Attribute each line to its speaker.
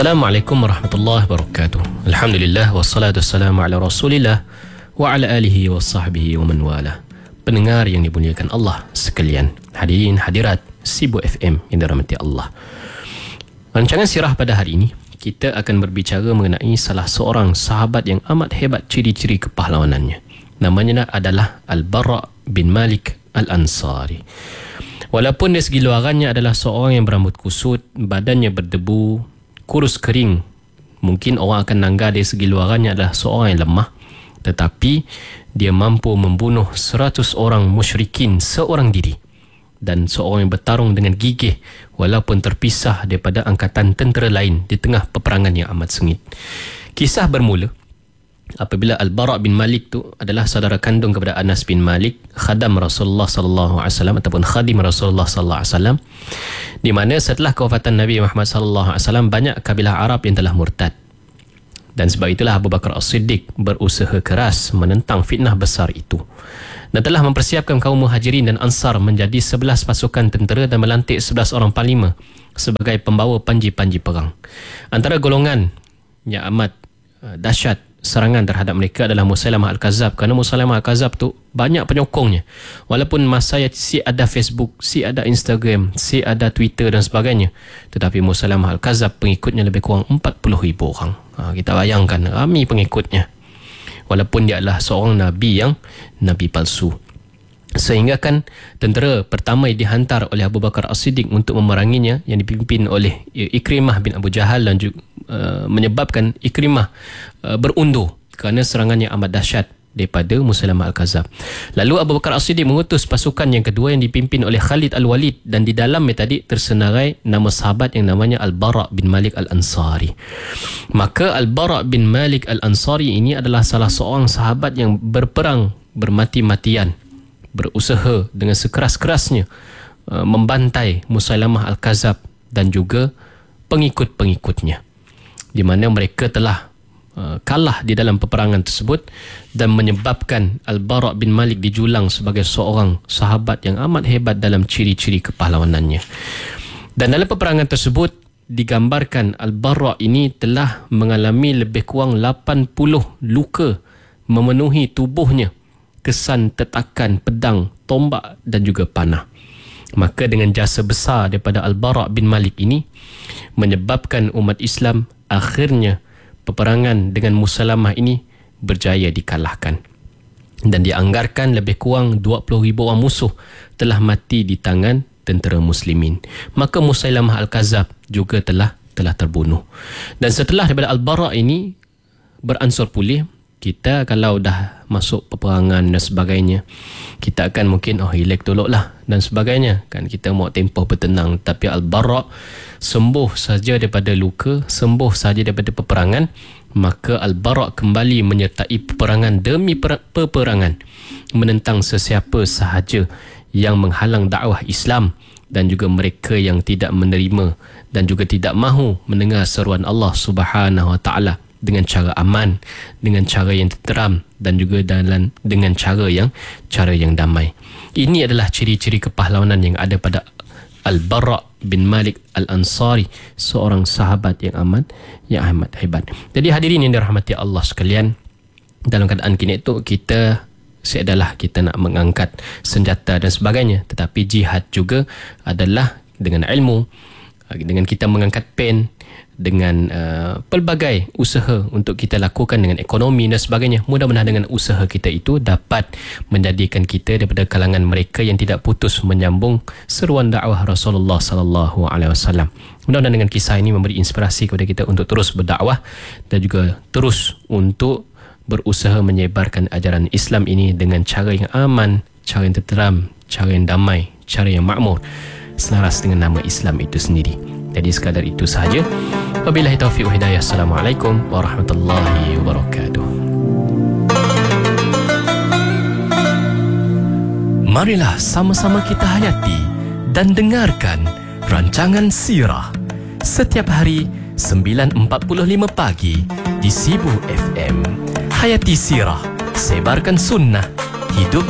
Speaker 1: Assalamualaikum warahmatullahi wabarakatuh. Alhamdulillah wassalatu wassalamu ala Rasulillah wa ala alihi wa sahbihi wa man wala. Pendengar yang dimuliakan Allah sekalian, hadirin hadirat Sibu FM yang dirahmati Allah. Rancangan sirah pada hari ini kita akan berbicara mengenai salah seorang sahabat yang amat hebat ciri-ciri kepahlawanannya. Namanya adalah Al-Bara' bin Malik Al-Ansari. Walaupun dari segi luarannya adalah seorang yang berambut kusut, badannya berdebu, kurus kering, mungkin orang akan nanggah dari segi luarannya adalah seorang yang lemah, tetapi dia mampu membunuh 100 orang musyrikin seorang diri dan seorang yang bertarung dengan gigih walaupun terpisah daripada angkatan tentera lain di tengah peperangan yang amat sengit. Kisah bermula apabila Al-Bara' bin Malik tu adalah saudara kandung kepada Anas bin Malik, khadam Rasulullah sallallahu alaihi wasallam ataupun khadim Rasulullah sallallahu alaihi wasallam, di mana setelah kewafatan Nabi Muhammad sallallahu alaihi wasallam banyak kabilah Arab yang telah murtad. Dan sebab itulah Abu Bakar As-Siddiq berusaha keras menentang fitnah besar itu dan telah mempersiapkan kaum Muhajirin dan Ansar menjadi 11 pasukan tentera dan melantik 11 orang panglima sebagai pembawa panji-panji perang. Antara golongan yang amat dahsyat serangan terhadap mereka adalah Musailamah Al-Kazab, kerana Musailamah Al-Kazab tu banyak penyokongnya. Walaupun masa si ada Facebook, si ada Instagram, si ada Twitter dan sebagainya, tetapi Musailamah Al-Kazab pengikutnya lebih kurang 40,000 orang. Kita bayangkan ramai pengikutnya, walaupun dia adalah seorang Nabi yang Nabi palsu. Sehingga kan tentera pertama yang dihantar oleh Abu Bakar As-Siddiq untuk memeranginya yang dipimpin oleh Ikrimah bin Abu Jahal dan juga menyebabkan Ikrimah berundur kerana serangan yang amat dahsyat daripada Musailamah Al-Kazab. Lalu Abu Bakar As-Siddiq mengutus pasukan yang kedua yang dipimpin oleh Khalid Al-Walid, dan di dalamnya tadi tersenarai nama sahabat yang namanya Al-Bara' bin Malik Al-Ansari. Maka Al-Bara' bin Malik Al-Ansari ini adalah salah seorang sahabat yang berperang bermati-matian, berusaha dengan sekeras-kerasnya membantai Musailamah Al-Kazab dan juga pengikut-pengikutnya, di mana mereka telah kalah di dalam peperangan tersebut dan menyebabkan Al-Bara' bin Malik dijulang sebagai seorang sahabat yang amat hebat dalam ciri-ciri kepahlawanannya. Dan dalam peperangan tersebut digambarkan Al-Bara' ini telah mengalami lebih kurang 80 luka memenuhi tubuhnya, kesan tetakan pedang, tombak dan juga panah. Maka dengan jasa besar daripada Al-Bara' bin Malik ini menyebabkan umat Islam akhirnya peperangan dengan Musailamah ini berjaya dikalahkan, dan dianggarkan lebih kurang 20,000 orang musuh telah mati di tangan tentera muslimin. Maka Musailamah Al-Kazab juga telah terbunuh. Dan setelah daripada Al-Bara' ini beransur pulih, kita kalau dah masuk peperangan dan sebagainya, kita akan mungkin relax toloklah dan sebagainya kan, kita mau tempoh bertenang. Tapi Al-Bara' sembuh saja daripada luka, sembuh saja daripada peperangan, maka Al-Bara' kembali menyertai peperangan demi peperangan, menentang sesiapa sahaja yang menghalang dakwah Islam dan juga mereka yang tidak menerima dan juga tidak mahu mendengar seruan Allah Subhanahu Wa Taala dengan cara aman, dengan cara yang tenteram dan juga dengan cara yang damai. Ini adalah ciri-ciri kepahlawanan yang ada pada Al-Bara' bin Malik Al-Ansari, seorang sahabat yang amat hebat. Jadi hadirin yang dirahmati Allah sekalian, dalam keadaan kini itu kita seadalah kita nak mengangkat senjata dan sebagainya, tetapi jihad juga adalah dengan ilmu, dengan kita mengangkat pen, dengan pelbagai usaha untuk kita lakukan dengan ekonomi dan sebagainya. Mudah-mudahan dengan usaha kita itu dapat menjadikan kita daripada kalangan mereka yang tidak putus menyambung seruan dakwah Rasulullah sallallahu alaihi wasallam. Mudah-mudahan dengan kisah ini memberi inspirasi kepada kita untuk terus berdakwah dan juga terus untuk berusaha menyebarkan ajaran Islam ini dengan cara yang aman, cara yang tenteram, cara yang damai, cara yang makmur, selaras dengan nama Islam itu sendiri. Jadi sekadar itu sahaja. Wabillahi taufiq wa hidayah. Assalamualaikum warahmatullahi wabarakatuh. Marilah sama-sama kita hayati dan dengarkan rancangan Sirah setiap hari 9.45 pagi di Sibu FM. Hayati Sirah, sebarkan sunnah, hidup